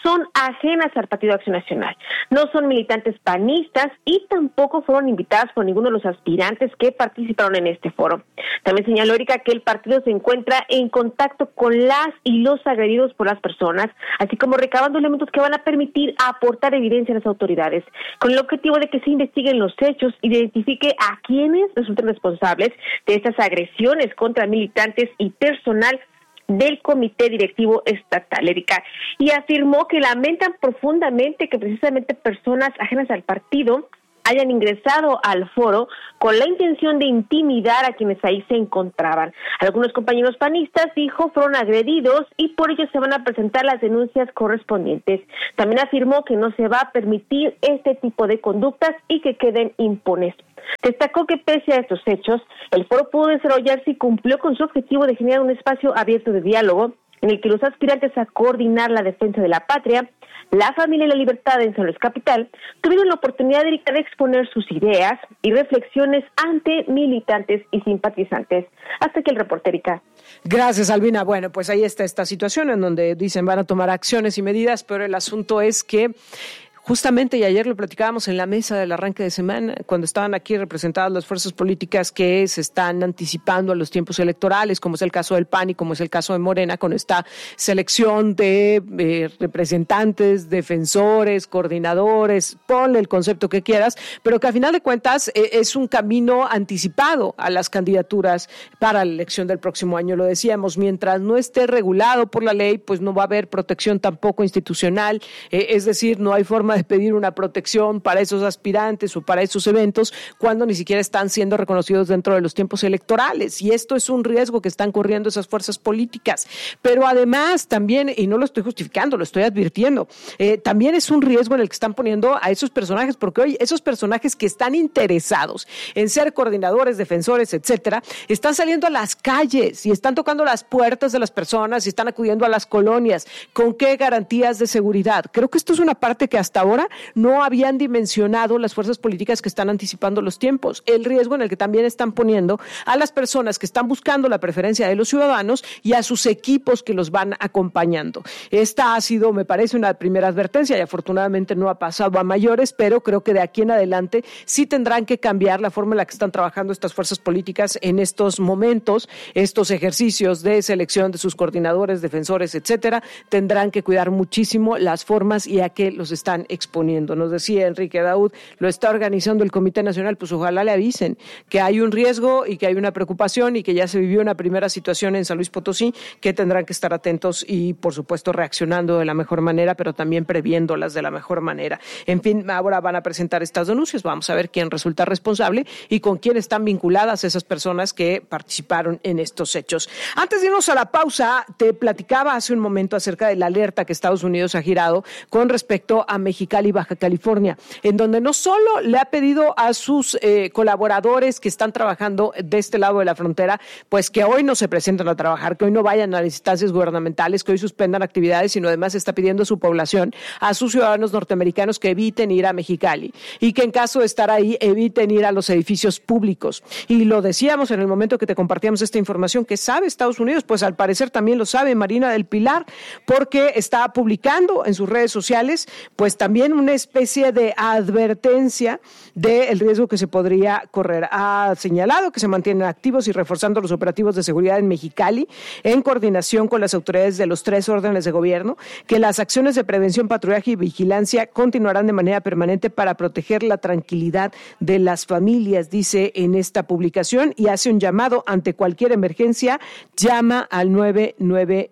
son ajenas al Partido Acción Nacional. No son militantes panistas y tampoco fueron invitadas por ninguno de los aspirantes que participaron en este foro. También señaló Erika que el partido se encuentra en contacto con las y los agredidos por las personas, así como recabando elementos que van a permitir aportar evidencia a las autoridades, con el objetivo de que se investiguen los hechos y identifique a quienes resulten responsables de estas agresiones contra militantes y personal del Comité Directivo Estatal, Erika, y afirmó que lamentan profundamente que precisamente personas ajenas al partido hayan ingresado al foro con la intención de intimidar a quienes ahí se encontraban. Algunos compañeros panistas, dijo, fueron agredidos y por ello se van a presentar las denuncias correspondientes. También afirmó que no se va a permitir este tipo de conductas y que queden impunes. Destacó que pese a estos hechos, el foro pudo desarrollarse y cumplió con su objetivo de generar un espacio abierto de diálogo en el que los aspirantes a coordinar la defensa de la patria, la familia y la libertad en San Luis Capital tuvieron la oportunidad de exponer sus ideas y reflexiones ante militantes y simpatizantes. Hasta aquí el reporte, Erika. Gracias, Albina. Bueno, pues ahí está esta situación en donde dicen van a tomar acciones y medidas, pero el asunto es que justamente, y ayer lo platicábamos en la mesa del arranque de semana, cuando estaban aquí representadas las fuerzas políticas que se están anticipando a los tiempos electorales, como es el caso del PAN y como es el caso de Morena, con esta selección de representantes, defensores, coordinadores, ponle el concepto que quieras, pero que a final de cuentas es un camino anticipado a las candidaturas para la elección del próximo año. Lo decíamos, mientras no esté regulado por la ley, pues no va a haber protección tampoco institucional, es decir, no hay forma de pedir una protección para esos aspirantes o para esos eventos cuando ni siquiera están siendo reconocidos dentro de los tiempos electorales, y esto es un riesgo que están corriendo esas fuerzas políticas. Pero además también, y no lo estoy justificando, lo estoy advirtiendo, también es un riesgo en el que están poniendo a esos personajes, porque hoy esos personajes que están interesados en ser coordinadores, defensores, etcétera, están saliendo a las calles y están tocando las puertas de las personas y están acudiendo a las colonias. ¿Con qué garantías de seguridad? Creo que esto es una parte que hasta ahora no habían dimensionado las fuerzas políticas que están anticipando los tiempos, el riesgo en el que también están poniendo a las personas que están buscando la preferencia de los ciudadanos y a sus equipos que los van acompañando. Esta ha sido, me parece, una primera advertencia y afortunadamente no ha pasado a mayores, pero creo que de aquí en adelante sí tendrán que cambiar la forma en la que están trabajando estas fuerzas políticas en estos momentos, estos ejercicios de selección de sus coordinadores, defensores, etcétera, tendrán que cuidar muchísimo las formas y a qué los están exponiendo. Nos decía Enrique Daud, lo está organizando el Comité Nacional, pues ojalá le avisen que hay un riesgo y que hay una preocupación y que ya se vivió una primera situación en San Luis Potosí, que tendrán que estar atentos y, por supuesto, reaccionando de la mejor manera, pero también previéndolas de la mejor manera. En fin, ahora van a presentar estas denuncias, vamos a ver quién resulta responsable y con quién están vinculadas esas personas que participaron en estos hechos. Antes de irnos a la pausa, te platicaba hace un momento acerca de la alerta que Estados Unidos ha girado con respecto a Mexicali, Baja California, en donde no solo le ha pedido a sus colaboradores que están trabajando de este lado de la frontera, pues que hoy no se presenten a trabajar, que hoy no vayan a las instancias gubernamentales, que hoy suspendan actividades, sino además está pidiendo a su población, a sus ciudadanos norteamericanos, que eviten ir a Mexicali y que en caso de estar ahí eviten ir a los edificios públicos. Y lo decíamos en el momento que te compartíamos esta información, que sabe Estados Unidos, pues al parecer también lo sabe Marina del Pilar, porque está publicando en sus redes sociales pues también una especie de advertencia del riesgo que se podría correr. Ha señalado que se mantienen activos y reforzando los operativos de seguridad en Mexicali en coordinación con las autoridades de los 3 órdenes de gobierno, que las acciones de prevención, patrullaje y vigilancia continuarán de manera permanente para proteger la tranquilidad de las familias, dice en esta publicación, y hace un llamado ante cualquier emergencia, llama al 911,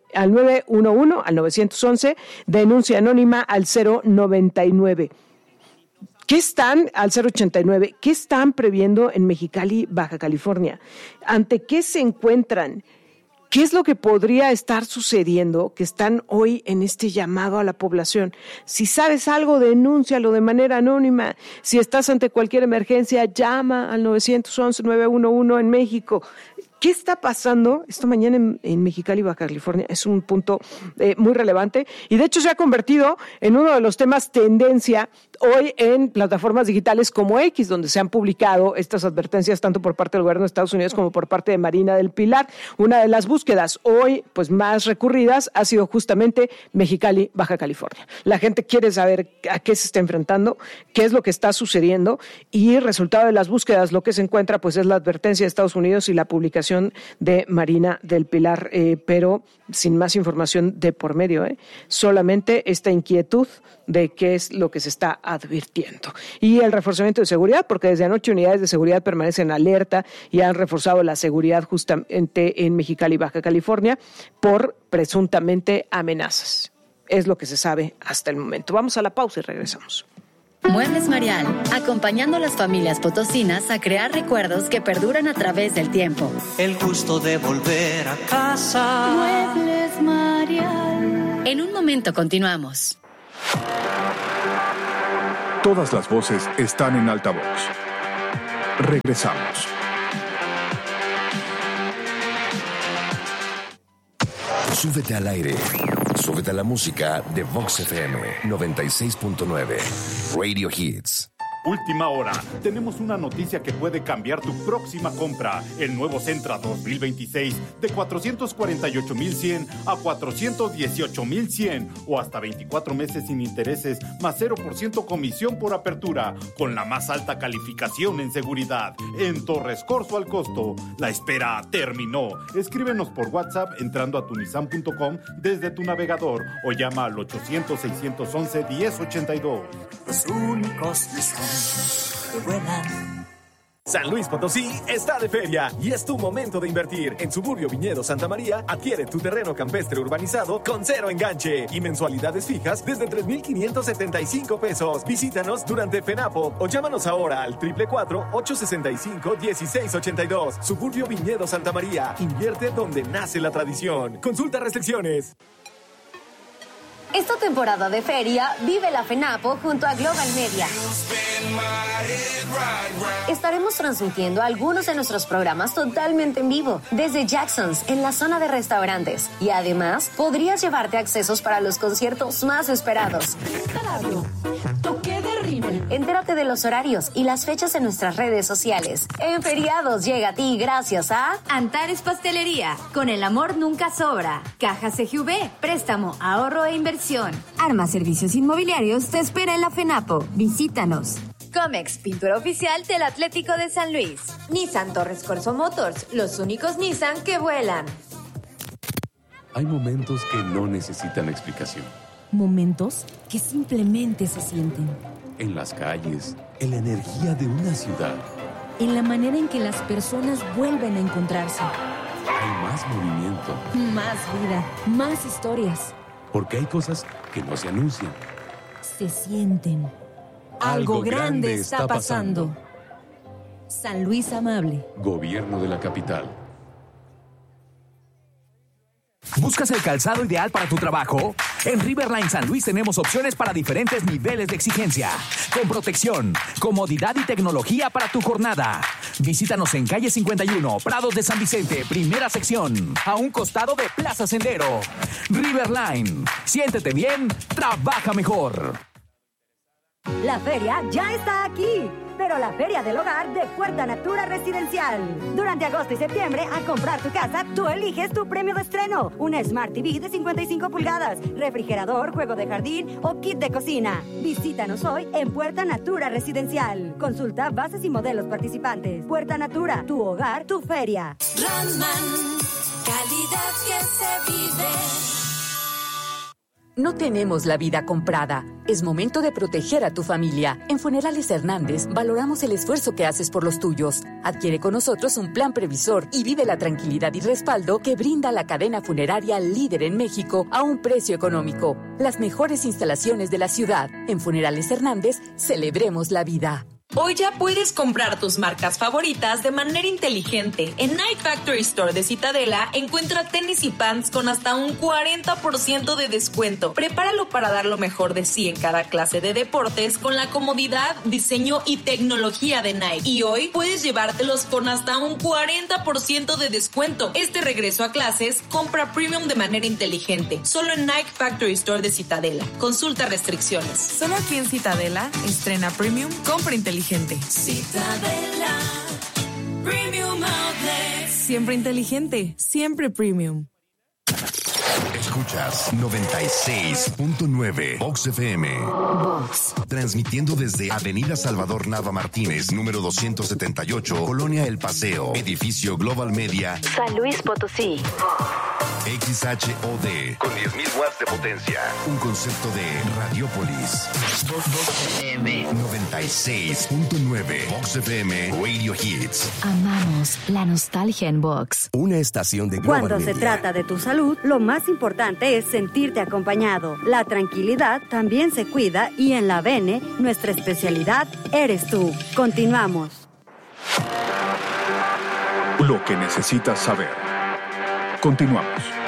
al 911, denuncia anónima al 099. ¿Qué están, al 089, qué están previendo en Mexicali, Baja California? ¿Ante qué se encuentran? ¿Qué es lo que podría estar sucediendo que están hoy en este llamado a la población? Si sabes algo, denúncialo de manera anónima. Si estás ante cualquier emergencia, llama al 911-911 en México. ¿Qué está pasando esta mañana en Mexicali, Baja California? Es un punto muy relevante y de hecho se ha convertido en uno de los temas tendencia hoy en plataformas digitales como X, donde se han publicado estas advertencias tanto por parte del gobierno de Estados Unidos como por parte de Marina del Pilar. Una de las búsquedas hoy pues más recurridas ha sido justamente Mexicali, Baja California. La gente quiere saber a qué se está enfrentando, qué es lo que está sucediendo y resultado de las búsquedas lo que se encuentra pues es la advertencia de Estados Unidos y la publicación de Marina del Pilar, pero sin más información de por medio, solamente esta inquietud de qué es lo que se está advirtiendo. Y el reforzamiento de seguridad, porque desde anoche unidades de seguridad permanecen alerta y han reforzado la seguridad justamente en Mexicali, Baja California, por presuntamente amenazas. Es lo que se sabe hasta el momento. Vamos a la pausa y regresamos. Muebles Marial, acompañando a las familias potosinas a crear recuerdos que perduran a través del tiempo. El gusto de volver a casa. Muebles Marial. En un momento continuamos. Todas las voces están en altavoz. Regresamos. Súbete al aire. Súbete a la música de Vox FM 96.9. Radio Hits. Última hora. Tenemos una noticia que puede cambiar tu próxima compra. El nuevo Sentra 2026 de 448,100 a 418,100 o hasta 24 meses sin intereses más 0% comisión por apertura con la más alta calificación en seguridad. En Torres Corzo al costo. La espera terminó. Escríbenos por WhatsApp entrando a tunisan.com desde tu navegador o llama al 800-611-1082. Los únicos Nissan que vuelan. San Luis Potosí está de feria y es tu momento de invertir. En Suburbio Viñedo Santa María, adquiere tu terreno campestre urbanizado con cero enganche y mensualidades fijas desde 3,575 pesos. Visítanos durante FENAPO o llámanos ahora al 444-865-1682. Suburbio Viñedo Santa María. Invierte donde nace la tradición. Consulta restricciones. Esta temporada de feria, vive la FENAPO junto a Global Media. Estaremos transmitiendo algunos de nuestros programas totalmente en vivo, desde Jackson's, en la zona de restaurantes. Y además, podrías llevarte accesos para los conciertos más esperados. Entérate de los horarios y las fechas en nuestras redes sociales. En feriados llega a ti gracias a Antares Pastelería, con el amor nunca sobra. Caja CGV, préstamo, ahorro e inversión. Arma Servicios Inmobiliarios te espera en la FENAPO. Visítanos. Comex, pintura oficial del Atlético de San Luis. Nissan Torres Corso Motors, los únicos Nissan que vuelan. Hay momentos que no necesitan explicación. Momentos que simplemente se sienten. En las calles, en la energía de una ciudad. En la manera en que las personas vuelven a encontrarse. Hay más movimiento. Más vida, más historias. Porque hay cosas que no se anuncian. Se sienten. Algo grande está pasando. San Luis Amable. Gobierno de la capital. ¿Buscas el calzado ideal para tu trabajo? En Riverline San Luis tenemos opciones para diferentes niveles de exigencia, con protección, comodidad y tecnología para tu jornada. Visítanos en calle 51, Prados de San Vicente, primera sección, a un costado de Plaza Sendero. Riverline, siéntete bien, trabaja mejor. La feria ya está aquí, pero la Feria del Hogar de Puerta Natura Residencial. Durante agosto y septiembre, al comprar tu casa, tú eliges tu premio de estreno. Una Smart TV de 55 pulgadas, refrigerador, juego de jardín o kit de cocina. Visítanos hoy en Puerta Natura Residencial. Consulta bases y modelos participantes. Puerta Natura, tu hogar, tu feria. Brandman, calidad que se vive. No tenemos la vida comprada. Es momento de proteger a tu familia. En Funerales Hernández valoramos el esfuerzo que haces por los tuyos. Adquiere con nosotros un plan previsor y vive la tranquilidad y respaldo que brinda la cadena funeraria líder en México a un precio económico. Las mejores instalaciones de la ciudad. En Funerales Hernández, celebremos la vida. Hoy ya puedes comprar tus marcas favoritas de manera inteligente. En Nike Factory Store de Citadela encuentra tenis y pants con hasta un 40% de descuento. Prepáralo para dar lo mejor de sí en cada clase de deportes con la comodidad, diseño y tecnología de Nike. Y hoy puedes llevártelos con hasta un 40% de descuento. Este regreso a clases, compra premium de manera inteligente. Solo en Nike Factory Store de Citadela. Consulta restricciones. Solo aquí en Citadela, estrena premium, compra inteligente. Citadela Premium Outlet. Siempre inteligente, siempre premium. Escuchas 96.9 Vox FM. Vox. Transmitiendo desde Avenida Salvador Nava Martínez, número 278, Colonia El Paseo, edificio Global Media, San Luis Potosí. XHOD, con 10.000 watts de potencia. Un concepto de Radiopolis. Vox FM 96.9 Vox FM Radio Hits. Amamos la nostalgia en Vox. Una estación de Global Cuando Media. se trata de tu salud, lo más importante es sentirte acompañado. La tranquilidad también se cuida y en la Bene, nuestra especialidad eres tú. Continuamos. Lo que necesitas saber. Continuamos.